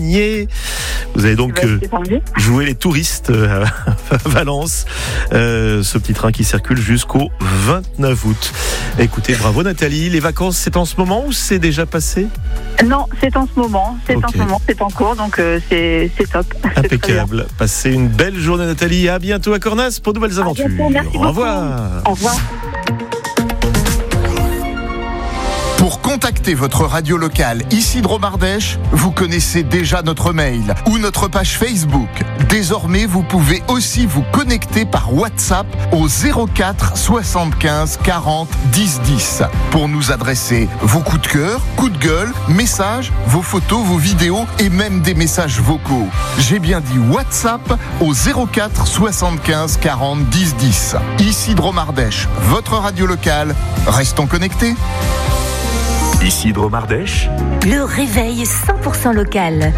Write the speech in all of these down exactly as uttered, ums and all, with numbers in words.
gagner. Vous allez donc euh, jouer les touristes euh, à Valence. Euh, ce petit train qui circule jusqu'au vingt-neuf août. Écoutez, bravo Nathalie. Les vacances, c'est en ce moment ou c'est déjà passé ? Non, c'est en ce moment. C'est okay. en ce moment, c'est en cours, donc euh, c'est, c'est top. Impeccable. C'est Passez une belle journée Nathalie. À bientôt à Cornas pour de nouvelles aventures. Bientôt, merci Au revoir. Beaucoup. Au revoir. Pour contacter votre radio locale ici de Romardèche, vous connaissez déjà notre mail ou notre page Facebook. Désormais, vous pouvez aussi vous connecter par WhatsApp au zéro quatre soixante-quinze quarante dix dix pour nous adresser vos coups de cœur, coups de gueule, messages, vos photos, vos vidéos et même des messages vocaux. J'ai bien dit WhatsApp au zéro quatre soixante-quinze quarante dix dix. Ici de Romardèche, votre radio locale. Restons connectés. Ici Dromardèche, le réveil cent pour cent local.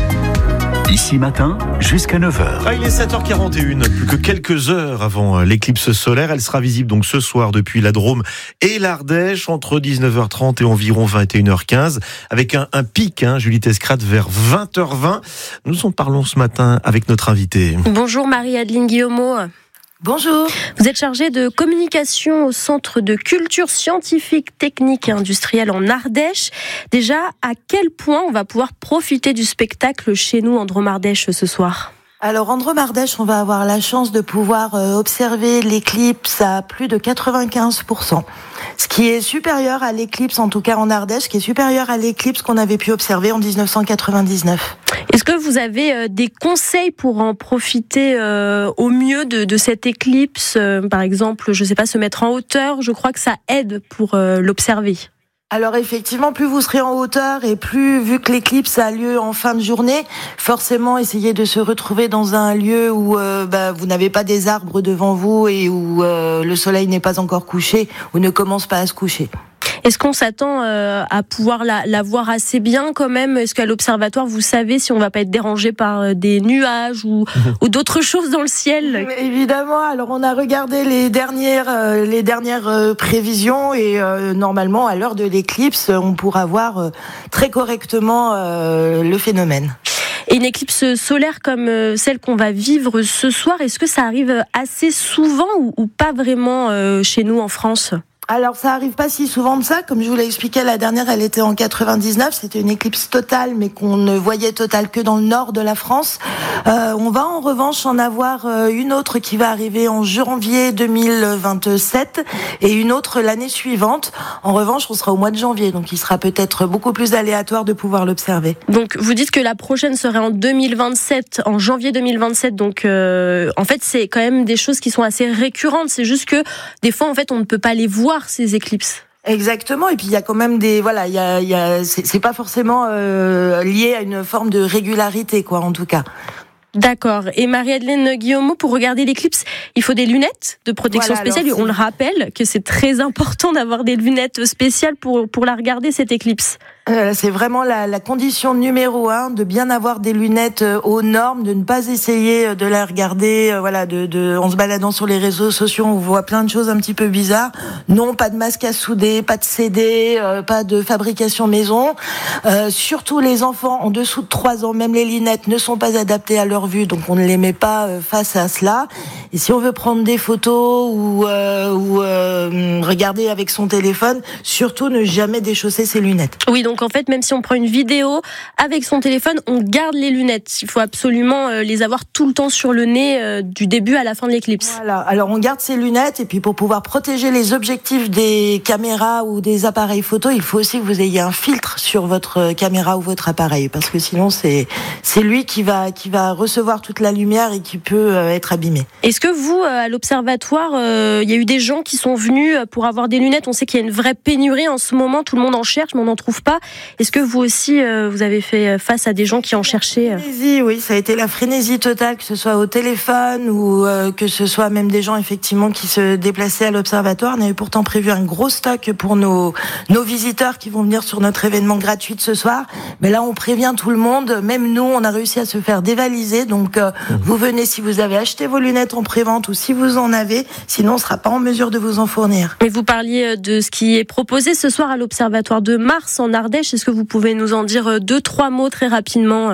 Ici matin, jusqu'à neuf heures. Ah, il est sept heures quarante et une, plus que quelques heures avant l'éclipse solaire. Elle sera visible donc ce soir depuis la Drôme et l'Ardèche entre dix-neuf heures trente et environ vingt et une heures quinze, avec un, un pic, hein, Julie Tescrate, vers vingt heures vingt. Nous en parlons ce matin avec notre invitée. Bonjour Marie-Adeline Guillaumeau. Bonjour. Vous êtes chargée de communication au Centre de culture scientifique, technique et industrielle en Ardèche. Déjà, à quel point on va pouvoir profiter du spectacle chez nous en Dromardèche ce soir ? Alors en Dromardèche, on va avoir la chance de pouvoir observer l'éclipse à plus de quatre-vingt-quinze pour cent. Ce qui est supérieur à l'éclipse, en tout cas en Ardèche, qui est supérieur à l'éclipse qu'on avait pu observer en dix-neuf cent quatre-vingt-dix-neuf. Est-ce que vous avez des conseils pour en profiter euh, au mieux de, de cette éclipse ? euh, Par exemple, je ne sais pas, se mettre en hauteur, je crois que ça aide pour euh, l'observer. Alors effectivement, plus vous serez en hauteur et plus, vu que l'éclipse a lieu en fin de journée, forcément essayez de se retrouver dans un lieu où euh, bah, vous n'avez pas des arbres devant vous et où euh, le soleil n'est pas encore couché ou ne commence pas à se coucher. Est-ce qu'on s'attend euh, à pouvoir la, la voir assez bien quand même ? Est-ce qu'à l'observatoire, vous savez si on ne va pas être dérangé par euh, des nuages ou, ou d'autres choses dans le ciel ? Évidemment, alors on a regardé les dernières, euh, les dernières euh, prévisions et euh, normalement, à l'heure de l'éclipse, on pourra voir euh, très correctement euh, le phénomène. Et une éclipse solaire comme euh, celle qu'on va vivre ce soir, est-ce que ça arrive assez souvent ou, ou pas vraiment euh, chez nous en France ? Alors ça arrive pas si souvent de ça, comme je vous l'ai expliqué, la dernière elle était en quatre-vingt-dix-neuf, c'était une éclipse totale mais qu'on ne voyait totale que dans le nord de la France. Euh, on va en revanche en avoir une autre qui va arriver en janvier deux mille vingt-sept et une autre l'année suivante. En revanche on sera au mois de janvier, donc il sera peut-être beaucoup plus aléatoire de pouvoir l'observer. Donc vous dites que la prochaine serait en deux mille vingt-sept, en janvier deux mille vingt-sept, donc euh, en fait c'est quand même des choses qui sont assez récurrentes, c'est juste que des fois en fait on ne peut pas les voir ces éclipses. Exactement, et puis il y a quand même des voilà, il y a, il y a c'est, c'est pas forcément euh, lié à une forme de régularité quoi en tout cas. D'accord. Et Marie-Adeline Guillaumeau, pour regarder l'éclipse, il faut des lunettes de protection voilà, spéciale. Alors, on le rappelle que c'est très important d'avoir des lunettes spéciales pour pour la regarder cette éclipse. Euh, c'est vraiment la, la condition numéro un, de bien avoir des lunettes euh, aux normes, de ne pas essayer de la regarder, euh, voilà, de, de, en se baladant sur les réseaux sociaux, on voit plein de choses un petit peu bizarres. Non, pas de masque à souder, pas de C D, euh, pas de fabrication maison. Euh, surtout les enfants en dessous de trois ans, même les lunettes ne sont pas adaptées à leur vue, donc on ne les met pas euh, face à cela. Et si on veut prendre des photos ou, euh, ou euh, regarder avec son téléphone, surtout ne jamais déchausser ses lunettes. Oui, donc en fait, même si on prend une vidéo avec son téléphone, on garde les lunettes. Il faut absolument euh, les avoir tout le temps sur le nez euh, du début à la fin de l'éclipse. Voilà, alors on garde ses lunettes et puis pour pouvoir protéger les objectifs des caméras ou des appareils photo, il faut aussi que vous ayez un filtre sur votre caméra ou votre appareil parce que sinon c'est c'est lui qui va qui va recevoir toute la lumière et qui peut euh, être abîmé. Est-ce que vous, à l'observatoire, il euh, y a eu des gens qui sont venus pour avoir des lunettes ? On sait qu'il y a une vraie pénurie en ce moment, tout le monde en cherche, mais on n'en trouve pas. Est-ce que vous aussi, euh, vous avez fait face à des gens qui en cherchaient ? Frénésie, oui, ça a été la frénésie totale, que ce soit au téléphone ou euh, que ce soit même des gens effectivement qui se déplaçaient à l'observatoire. On avait pourtant prévu un gros stock pour nos nos visiteurs qui vont venir sur notre événement gratuit de ce soir. Mais là, on prévient tout le monde. Même nous, on a réussi à se faire dévaliser. Donc, euh, mmh. vous venez si vous avez acheté vos lunettes en prévente ou si vous en avez. Sinon, on ne sera pas en mesure de vous en fournir. Et vous parliez de ce qui est proposé ce soir à l'Observatoire de Mars en Ardèche. Est-ce que vous pouvez nous en dire deux, trois mots très rapidement ?